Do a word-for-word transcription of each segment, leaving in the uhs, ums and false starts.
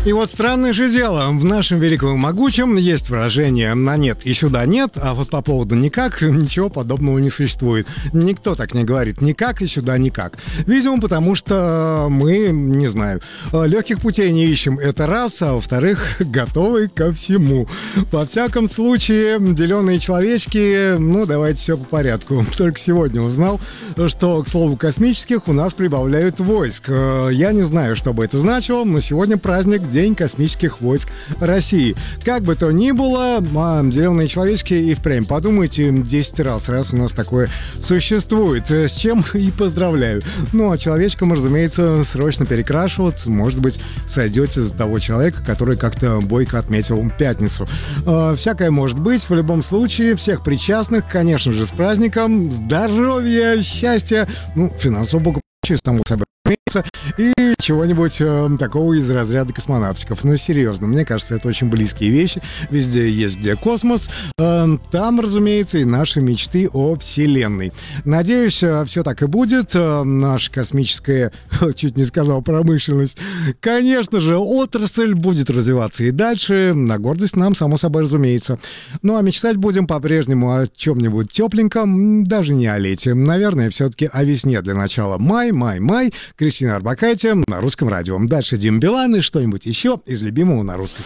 И вот странное же дело, в нашем великом и могучем есть выражение «на нет и сюда нет», а вот по поводу «никак» ничего подобного не существует. Никто так не говорит «никак» и «сюда никак». Видимо, потому что мы, не знаю, легких путей не ищем, это раз, а во-вторых, готовы ко всему. Во всяком случае, деленные человечки, ну, давайте все по порядку. Только сегодня узнал, что, к слову, космических у нас прибавляют войск. Я не знаю, что бы это значило, но сегодня праздник День космических войск России. Как бы то ни было, а, зеленые человечки и впрямь подумайте десять раз, раз у нас такое существует. С чем и поздравляю. Ну, а человечкам, разумеется, срочно перекрашиваться. Может быть, сойдете за того человека, который как-то бойко отметил пятницу. А, всякое может быть. В любом случае, всех причастных, конечно же, с праздником. Здоровья, счастья, ну, финансового благополучия, само собой. И чего-нибудь э, такого из разряда космонавтиков. Ну, серьезно, мне кажется, это очень близкие вещи. Везде есть где космос. Э, там, разумеется, и наши мечты о Вселенной. Надеюсь, э, все так и будет. Э, наша космическая, чуть не сказал, промышленность, конечно же, отрасль будет развиваться и дальше. На гордость нам, само собой, разумеется. Ну, а мечтать будем по-прежнему о чем-нибудь тепленьком, даже не о лете. Наверное, все-таки о весне для начала. Май, май, май. Кристина Орбакайте на Русском радио. Дальше Дим Билан и что-нибудь еще из любимого на русском.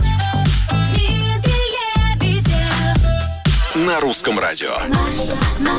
На Русском радио.